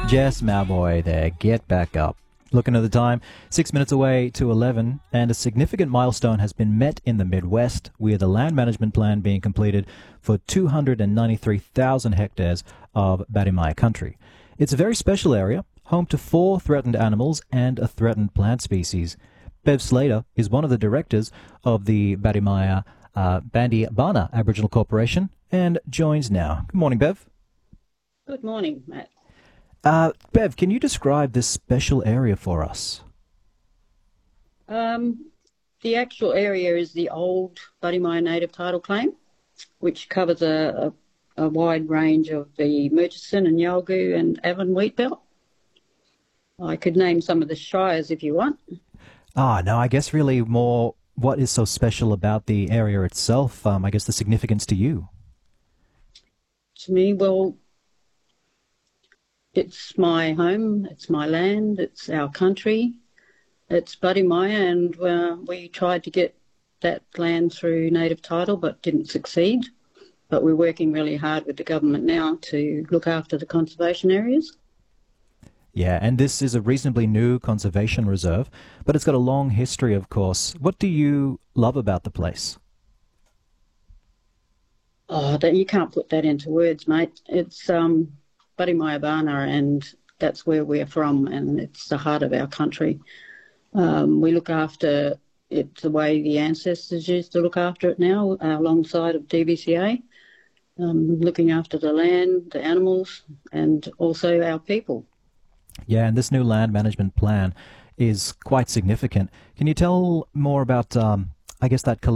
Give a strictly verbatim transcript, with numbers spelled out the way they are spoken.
Jess Mauboy there, Get Back Up. Looking at the time, six minutes away to eleven, and a significant milestone has been met in the Midwest with a land management plan being completed for two hundred ninety-three thousand hectares of Badimaya country. It's a very special area, home to four threatened animals and a threatened plant species. Bev Slater is one of the directors of the Badimaya uh, Bandi Bana Aboriginal Corporation and joins now. Good morning, Bev. Good morning, Matt. Uh, Bev, can you describe this special area for us? Um, the actual area is the old Badimaya Native Title Claim, which covers a, a, a wide range of the Murchison and Yalgoo and Avon wheat belt. I could name some of the shires if you want. Ah, no, I guess really more what is so special about the area itself, um, I guess the significance to you. To me, well, it's my home, it's my land, it's our country, it's Badimaya, and uh, we tried to get that land through native title but didn't succeed. But we're working really hard with the government now to look after the conservation areas. Yeah, and this is a reasonably new conservation reserve, but it's got a long history, of course. What do you love about the place? Oh, that, you can't put that into words, mate. It's um, Badimaya Bana, and that's where we're from, and it's the heart of our country. Um, we look after it the way the ancestors used to look after it now, uh, alongside of D B C A, um, looking after the land, the animals, and also our people. Yeah, and this new land management plan is quite significant. Can you tell more about, um, I guess, that